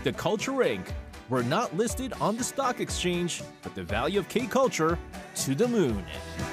The Culture Inc. We're not listed on the stock exchange, but the value of K-Culture to the moon.